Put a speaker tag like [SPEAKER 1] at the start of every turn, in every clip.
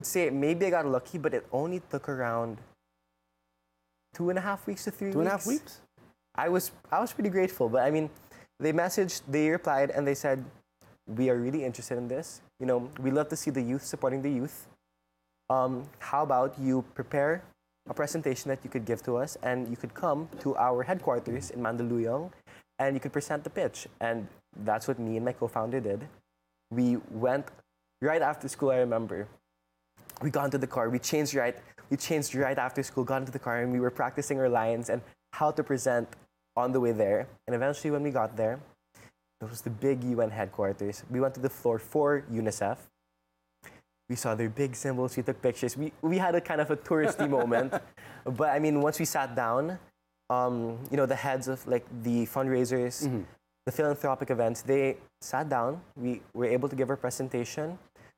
[SPEAKER 1] say maybe I got lucky, but it only took around 2.5 weeks to 3 weeks.
[SPEAKER 2] 2.5 weeks?
[SPEAKER 1] I was pretty grateful, but I mean, they replied, and they said, we are really interested in this. You know, we love to see the youth supporting the youth. How about you prepare a presentation that you could give to us, and you could come to our headquarters in Mandaluyong, and you could present the pitch. And that's what me and my co-founder did. We went right after school, I remember. We got into the car, we changed right after school, got into the car, and we were practicing our lines and how to present on the way there. And eventually when we got there, it was the big UN headquarters. We went to the floor for UNICEF. We saw their big symbols, we took pictures. We had a kind of a touristy moment. But I mean, once we sat down, you know, the heads of like the fundraisers, the philanthropic events, they sat down. We were able to give our presentation.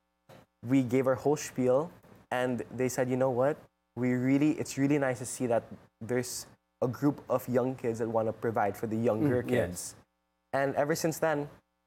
[SPEAKER 1] We gave our whole spiel, and they said, you know what? It's really nice to see that there's a group of young kids that want to provide for the younger kids. And ever since then,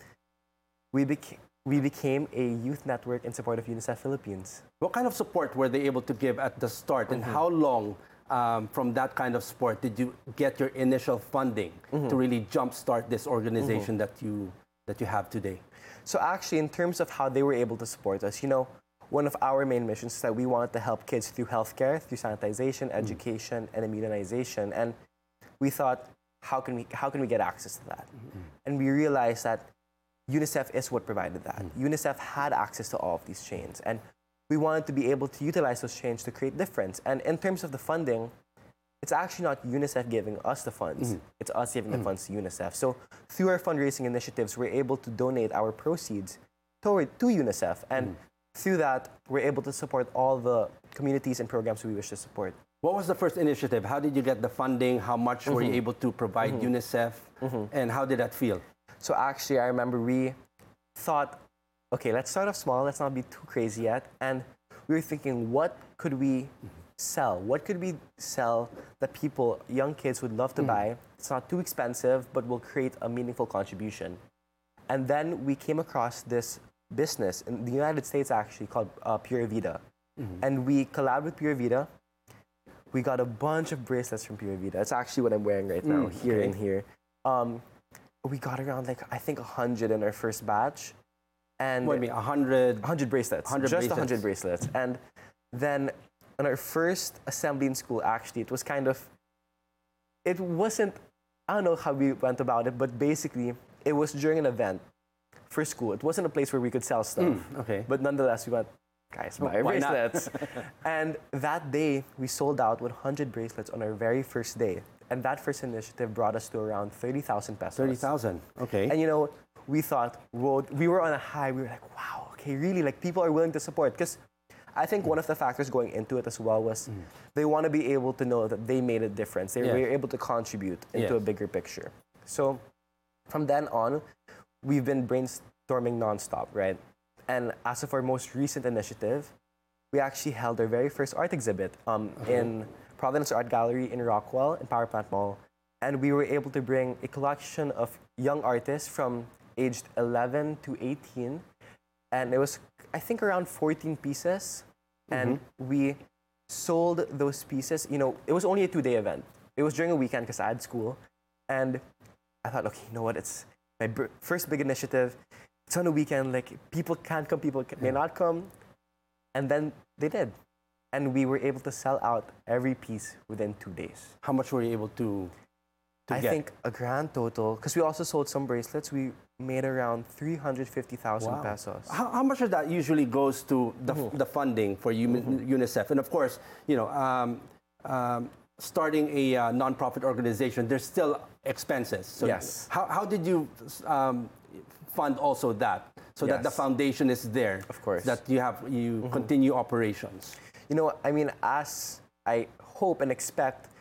[SPEAKER 1] we became a youth network in support of UNICEF Philippines.
[SPEAKER 2] What kind of support were they able to give at the start, and how long from that kind of support did you get your initial funding to really jumpstart this organization that you have today?
[SPEAKER 1] So actually, in terms of how they were able to support us, you know, one of our main missions is that we wanted to help kids through healthcare, through sanitization, education, and immunization. And we thought, how can we get access to that? And we realized that UNICEF is what provided that. UNICEF had access to all of these chains, and we wanted to be able to utilize those chains to create difference. And in terms of the funding, it's actually not UNICEF giving us the funds. It's us giving the funds to UNICEF. So through our fundraising initiatives, we're able to donate our proceeds to UNICEF. And through that, we're able to support all the communities and programs we wish to support.
[SPEAKER 2] What was the first initiative? How did you get the funding? How much were you able to provide UNICEF? And how did that feel?
[SPEAKER 1] So actually, I remember we thought, okay, let's start off small. Let's not be too crazy yet. And we were thinking, what could we sell? What could we sell that people, young kids, would love to buy? It's not too expensive, but will create a meaningful contribution. And then we came across this business in the United States, actually, called Pure Vida. And we collabed with Pure Vida. We got a bunch of bracelets from Pure Vida. It's actually what I'm wearing right now, here and here. We got around, like, I think 100 in our first batch. And
[SPEAKER 2] what do you mean, 100?
[SPEAKER 1] 100 bracelets. 100 bracelets. And then on our first assembly in school, actually, it wasn't, I don't know how we went about it, but basically, it was during an event for school. It wasn't a place where we could sell stuff. But nonetheless, we went, guys, buy our bracelets. And that day, we sold out 100 bracelets on our very first day. And that first initiative brought us to around 30,000 pesos.
[SPEAKER 2] 30,000, okay.
[SPEAKER 1] And you know, we thought, well, we were on a high. We were like, wow, okay, really, like people are willing to support. Because I think one of the factors going into it as well was they want to be able to know that they made a difference. They were able to contribute into a bigger picture. So from then on, we've been brainstorming nonstop, right? And as of our most recent initiative, we actually held our very first art exhibit in Providence Art Gallery in Rockwell in Power Plant Mall. And we were able to bring a collection of young artists from aged 11 to 18. And it was, I think, around 14 pieces. And we sold those pieces. You know, it was only a 2-day event. It was during a weekend because I had school. And I thought, okay, you know what? It's my first big initiative. It's on a weekend. Like, people can't come, people may not come. And then they did. And we were able to sell out every piece within 2 days.
[SPEAKER 2] How much were you able to
[SPEAKER 1] I
[SPEAKER 2] get?
[SPEAKER 1] think a grand total, because we also sold some bracelets, we made around 350,000
[SPEAKER 2] Wow.
[SPEAKER 1] pesos.
[SPEAKER 2] How much of that usually goes to the funding for UNICEF? And of course, you know, starting a nonprofit organization, there's still expenses. So
[SPEAKER 1] Yes.
[SPEAKER 2] How did you fund also that, so that the
[SPEAKER 1] Yes.
[SPEAKER 2] foundation is there?
[SPEAKER 1] Of course.
[SPEAKER 2] That you continue operations.
[SPEAKER 1] You know, I mean, as I hope and expect